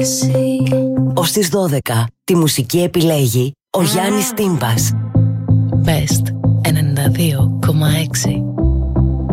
Ως τις 12 τη μουσική επιλέγει ο Γιάννης Τύμπας. Best 92,6.